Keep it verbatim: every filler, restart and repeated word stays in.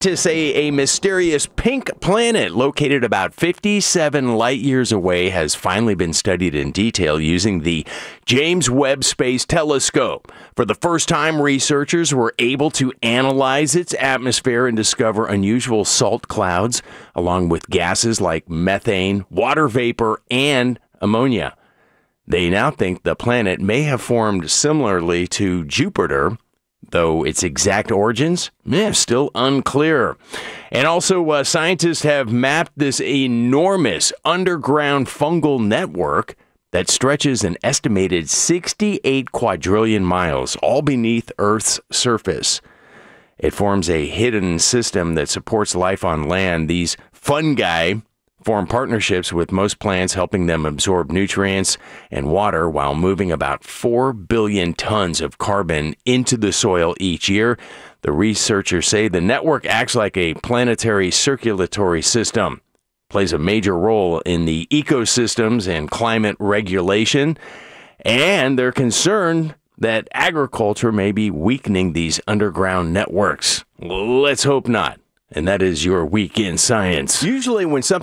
To say a mysterious pink planet located about fifty-seven light years away has finally been studied in detail using the James Webb Space Telescope. For the first time, researchers were able to analyze its atmosphere and discover unusual salt clouds, along with gases like methane, water vapor, and ammonia. They now think the planet may have formed similarly to Jupiter, though its exact origins, eh, still unclear. And also, uh, scientists have mapped this enormous underground fungal network that stretches an estimated sixty-eight quadrillion miles, all beneath Earth's surface. It forms a hidden system that supports life on land. These fungi form partnerships with most plants, helping them absorb nutrients and water while moving about four billion tons of carbon into the soil each year. The researchers say the network acts like a planetary circulatory system, plays a major role in the ecosystems and climate regulation, and they're concerned that agriculture may be weakening these underground networks. Let's hope not. And that is your Week in Science. Usually when something